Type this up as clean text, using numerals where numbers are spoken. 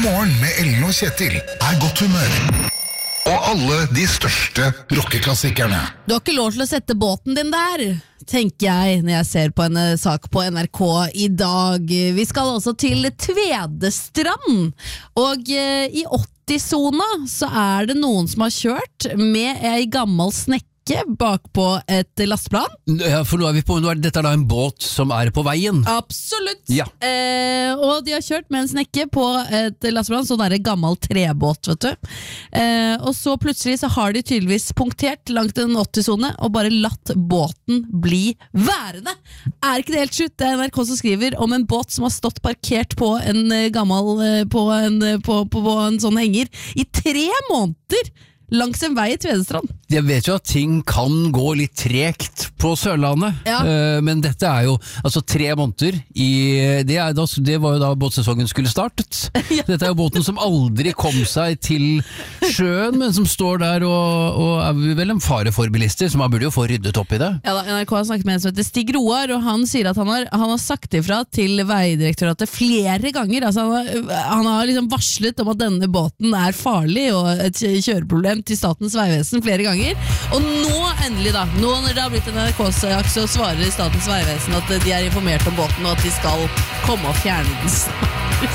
God morgen med Ellen og Kjetil godt humør. Og alle de største rockeklassikerne. Du har ikke lov til å sette båten din der, tenker jeg når jeg ser på en sak på NRK i dag. Vi skal også til Tvedestrand, og i 80-zona så det noen som har kjørt med ei gammel snekke bak på et lasteplan. Ja, for nå vi på, dette da en båt som på veien. Absolutt. Ja. Og de har kjørt med en snekke på et lasteplan, sånn gammel trebåt, vet du. Og så plutselig så har de tydeligvis punktert langt en 80-zone og bare latt båten bli værende. Ikke det helt slutt? Det NRK som skriver om en båt som har stått parkert på en gammel på en sånn henger i 3 måneder langs en vei i Tvedestrand. Jeg vet jo at ting kan gå litt tregt på Sørlandet, Ja. Men dette jo altså 3 måneder det var jo da båtsesongen skulle startet. Ja. Dette jo båten som aldri kom seg til sjøen, men som står der og vel en fare for bilister, så man burde jo få ryddet opp i det. Ja da, NRK har snakket med en som heter Stig Roar, og han sier at han har sagt ifra til Veidirektoratet flere ganger. Altså han har liksom varslet om at denne båten farlig og et kjøreproblem til Statens Vegvesen flere ganger. Og nå endelig da, nå når det har blitt en NRK-sak, så svarer Statens Vegvesen at de informert om båten og at de skal komme og fjerne den.